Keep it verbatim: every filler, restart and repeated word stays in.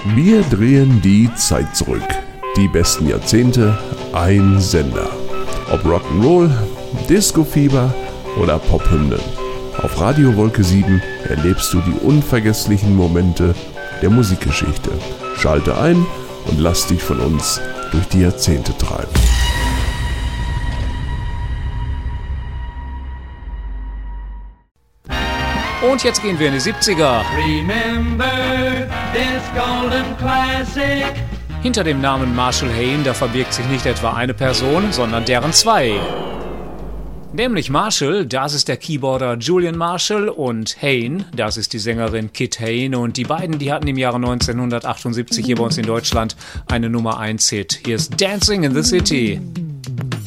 Wir drehen die Zeit zurück. Die besten Jahrzehnte, ein Sender. Ob Rock'n'Roll, Disco-Fieber oder Pophymnen. Auf Radio Wolke sieben erlebst du die unvergesslichen Momente der Musikgeschichte. Schalte ein und lass dich von uns durch die Jahrzehnte treiben. Und jetzt gehen wir in die siebziger. Remember this golden classic. Hinter dem Namen Marshall Hayne, da verbirgt sich nicht etwa eine Person, sondern deren zwei. Nämlich Marshall, das ist der Keyboarder Julian Marshall, und Hayne, das ist die Sängerin Kit Hayne. Und die beiden, die hatten im Jahre neunzehnhundertachtundsiebzig hier bei uns in Deutschland eine Nummer eins Hit. Hier ist Dancing in the City.